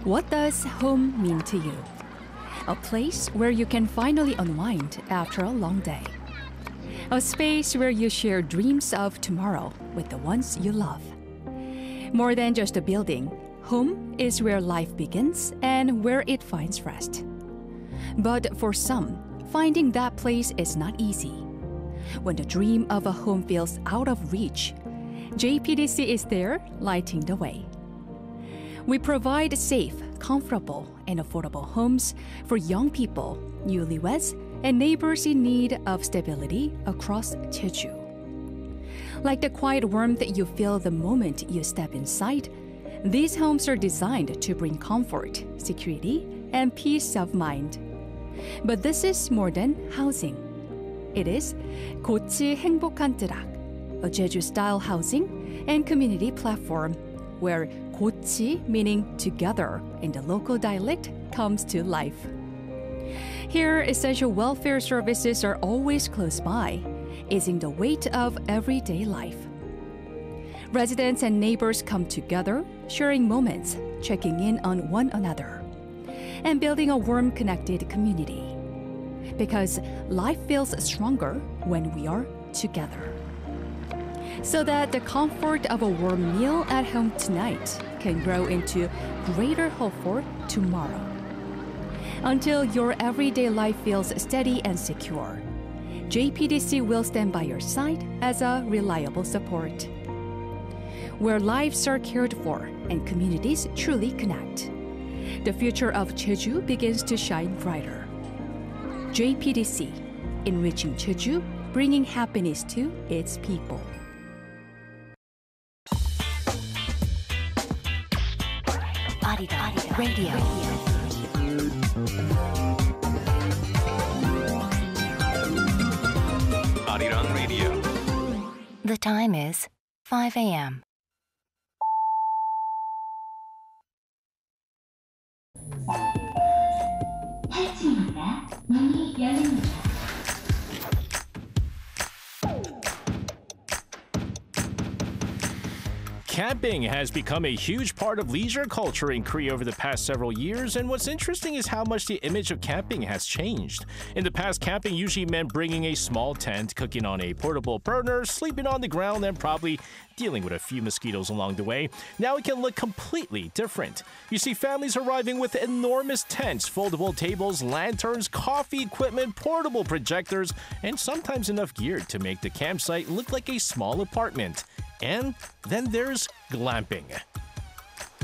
What does home mean to you? A place where you can finally unwind after a long day. A space where you share dreams of tomorrow with the ones you love. More than just a building, home is where life begins and where it finds rest. But for some, finding that place is not easy. When the dream of a home feels out of reach, JPDC is there lighting the way. We provide safe, comfortable, and affordable homes for young people, newlyweds, and neighbors in need of stability across Jeju. Like the quiet warmth that you feel the moment you step inside, these homes are designed to bring comfort, security, and peace of mind. But this is more than housing. It is 고치 행복한 뜨락, a Jeju-style housing and community platform where 고치, meaning together in the local dialect, comes to life. Here, essential welfare services are always close by, easing the weight of everyday life. Residents and neighbors come together, sharing moments, checking in on one another, and building a warm, connected community. Because life feels stronger when we are together. So that the comfort of a warm meal at home tonight can grow into greater hope for tomorrow. Until your everyday life feels steady and secure, JPDC will stand by your side as a reliable support. Where lives are cared for and communities truly connect, the future of Jeju begins to shine brighter. JPDC, enriching Jeju, bringing happiness to its people. Arirang Radio. Arirang Radio. The time is 5 a.m. 문이 열립니다. Camping has become a huge part of leisure culture in Korea over the past several years, and what's interesting is how much the image of camping has changed. In the past, camping usually meant bringing a small tent, cooking on a portable burner, sleeping on the ground, and probably dealing with a few mosquitoes along the way. Now it can look completely different. You see families arriving with enormous tents, foldable tables, lanterns, coffee equipment, portable projectors, and sometimes enough gear to make the campsite look like a small apartment. And then there's glamping.